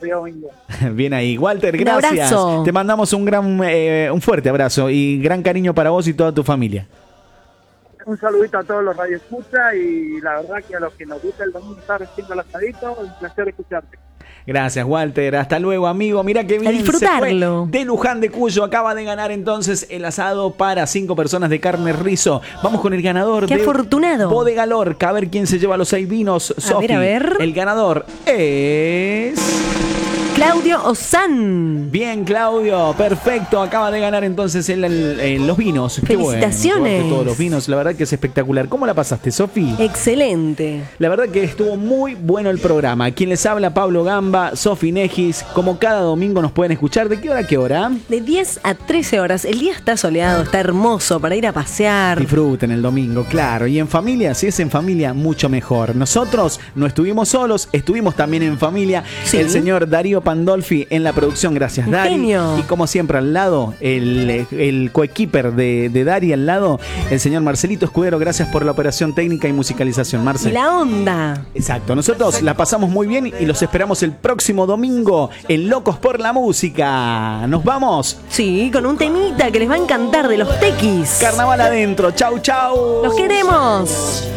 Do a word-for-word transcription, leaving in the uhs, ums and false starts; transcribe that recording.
día domingo. Bien ahí. Walter, Un gracias. abrazo. Te mandamos un gran, eh, un fuerte abrazo y gran cariño para vos y toda tu familia. Un saludito a todos los radioescuchas y la verdad que a los que nos gusta el domingo estar haciendo el asadito, un placer escucharte. Gracias, Walter. Hasta luego, amigo. Mira qué bien. A disfrutarlo. Se fue de Luján de Cuyo acaba de ganar entonces el asado para cinco personas de carne rizo. Vamos con el ganador. ¡Qué de afortunado! Bodega Lorca. A ver quién se lleva los seis vinos. Sofi. ver, a ver. El ganador es... Claudio Ozán. Bien, Claudio, perfecto. Acaba de ganar entonces el, el- el- los vinos. Qué bueno, Felicitaciones. llevarte todos los vinos, la verdad que es espectacular. ¿Cómo la pasaste, Sofi? Excelente. La verdad que estuvo muy bueno el programa. Quien les habla, Pablo Gamba, Sofi Negis. Como cada domingo nos pueden escuchar. ¿De qué hora a qué hora? De diez a trece horas. El día está soleado, está hermoso para ir a pasear. Disfruten el domingo, claro. Y en familia, si es en familia, mucho mejor. Nosotros no estuvimos solos, estuvimos también en familia. Sí. El señor Darío Pandolfi en la producción, gracias Un Dari. genio. Y como siempre al lado, el, el coequiper de, de Dari al lado, el señor Marcelito Escudero, gracias por la operación técnica y musicalización, Marcel. La onda. Exacto, nosotros la pasamos muy bien y los esperamos el próximo domingo en Locos por la Música. Nos vamos. Sí, con un temita que les va a encantar de los Tequis. Carnaval adentro. Chau, chau. ¡Los queremos!